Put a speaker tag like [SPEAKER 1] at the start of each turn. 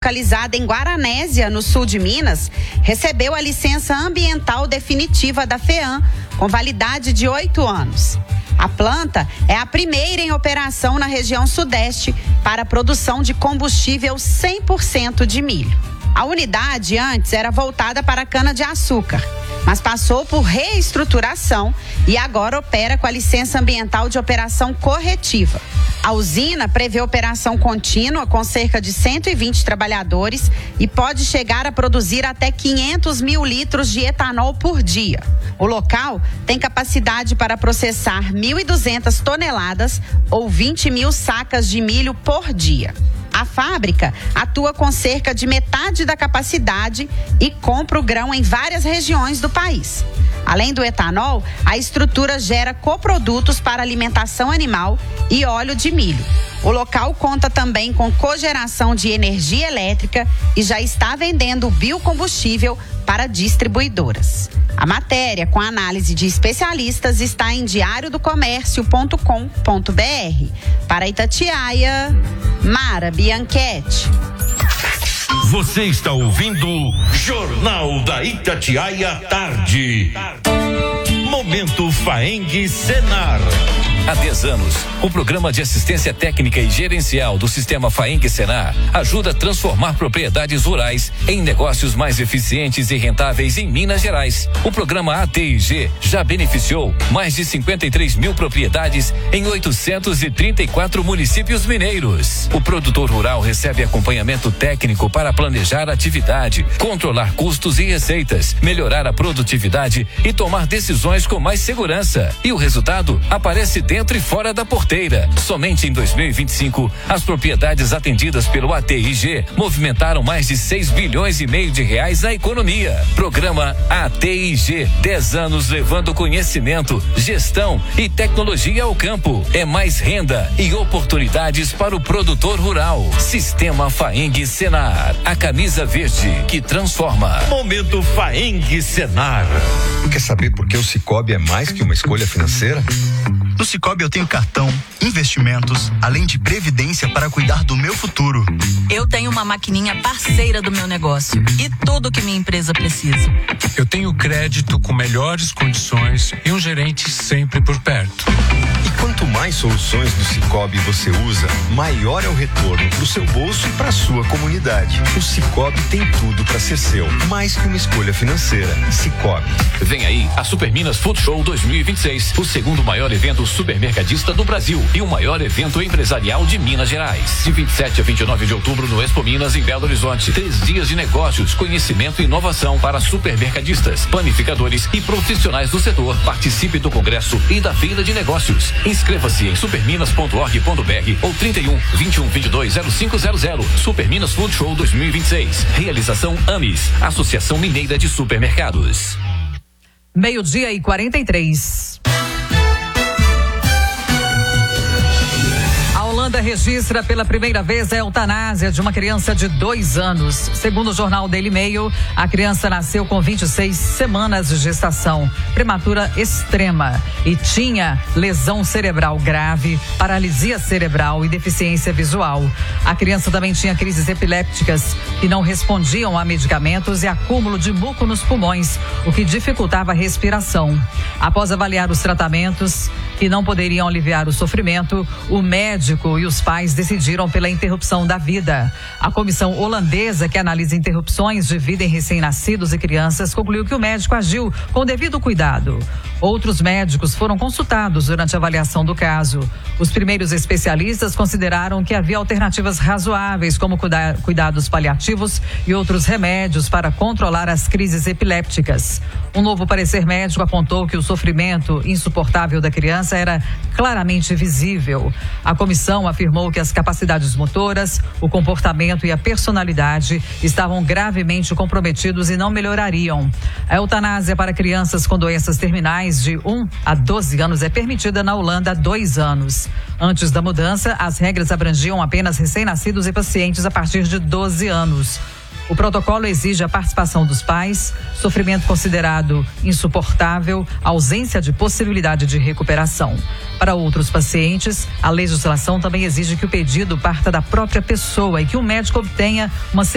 [SPEAKER 1] localizada em Guaranésia, no sul de Minas, recebeu a licença ambiental definitiva da FEAM, com validade de 8 anos. A planta é a primeira em operação na região sudeste para a produção de combustível 100% de milho. A unidade antes era voltada para a cana-de-açúcar, mas passou por reestruturação e agora opera com a licença ambiental de operação corretiva. A usina prevê operação contínua com cerca de 120 trabalhadores e pode chegar a produzir até 500 mil litros de etanol por dia. O local tem capacidade para processar 1.200 toneladas ou 20 mil sacas de milho por dia. A fábrica atua com cerca de metade da capacidade e compra o grão em várias regiões do país. Além do etanol, a estrutura gera coprodutos para alimentação animal e óleo de milho. O local conta também com cogeração de energia elétrica e já está vendendo biocombustível para distribuidoras. A matéria, com análise de especialistas, está em diariodocomércio.com.br. Para Itatiaia, Mara Bianchetti.
[SPEAKER 2] Você está ouvindo Jornal da Itatiaia Tarde. Momento Faeng Senar.
[SPEAKER 3] Há 10 anos, o programa de assistência técnica e gerencial do sistema Faeng Senar ajuda a transformar propriedades rurais em negócios mais eficientes e rentáveis em Minas Gerais. O programa ATIG já beneficiou mais de 53 mil propriedades em 834 municípios mineiros. O produtor rural recebe acompanhamento técnico para planejar a atividade, controlar custos e receitas, melhorar a produtividade e tomar decisões com mais segurança. E o resultado aparece dentro e fora da porteira. Somente em 2025, as propriedades atendidas pelo ATIG movimentaram mais de 6 bilhões e meio de reais na economia. Programa ATIG, 10 anos levando conhecimento, gestão e tecnologia ao campo. É mais renda e oportunidades para o produtor rural. Sistema Faeng Senar, a camisa verde que transforma.
[SPEAKER 2] Momento Faeng Senar.
[SPEAKER 4] Quer saber por que o Sicoob é mais que uma escolha financeira?
[SPEAKER 5] No Sicoob eu tenho cartão, investimentos, além de previdência para cuidar do meu futuro.
[SPEAKER 6] Eu tenho uma maquininha parceira do meu negócio e tudo que minha empresa precisa.
[SPEAKER 7] Eu tenho crédito com melhores condições e um gerente sempre por perto.
[SPEAKER 4] E quanto mais soluções do Sicoob você usa, maior é o retorno para o seu bolso e para a sua comunidade. O Sicoob tem tudo para ser seu, mais que uma escolha financeira. Sicoob.
[SPEAKER 3] Vem aí a Super Minas Food Show 2026, o segundo maior evento supermercadista do Brasil e o maior evento empresarial de Minas Gerais. De 27 a 29 de outubro no Expo Minas, em Belo Horizonte. 3 dias de negócios, conhecimento e inovação para supermercadistas, panificadores e profissionais do setor. Participe do congresso e da feira de negócios. Inscreva-se em superminas.org.br ou 31 21 22 0500. Super Minas Food Show 2026. Realização Amis, Associação Mineira de Supermercados.
[SPEAKER 8] 12:43. A Holanda registra pela primeira vez a eutanásia de uma criança de 2 anos. Segundo o jornal Daily Mail, a criança nasceu com 26 semanas de gestação, prematura extrema, e tinha lesão cerebral grave, paralisia cerebral e deficiência visual. A criança também tinha crises epilépticas que não respondiam a medicamentos e acúmulo de muco nos pulmões, o que dificultava a respiração. Após avaliar os tratamentos que não poderiam aliviar o sofrimento, o médico e os pais decidiram pela interrupção da vida. A comissão holandesa que analisa interrupções de vida em recém-nascidos e crianças concluiu que o médico agiu com devido cuidado. Outros médicos foram consultados durante a avaliação do caso. Os primeiros especialistas consideraram que havia alternativas razoáveis, como cuidados paliativos e outros remédios para controlar as crises epilépticas. Um novo parecer médico apontou que o sofrimento insuportável da criança era claramente visível. A comissão afirmou que as capacidades motoras, o comportamento e a personalidade estavam gravemente comprometidos e não melhorariam. A eutanásia para crianças com doenças terminais de 1 a 12 anos é permitida na Holanda há 2 anos. Antes da mudança, as regras abrangiam apenas recém-nascidos e pacientes a partir de 12 anos. O protocolo exige a participação dos pais, sofrimento considerado insuportável, ausência de possibilidade de recuperação. Para outros pacientes, a legislação também exige que o pedido parta da própria pessoa e que o médico obtenha uma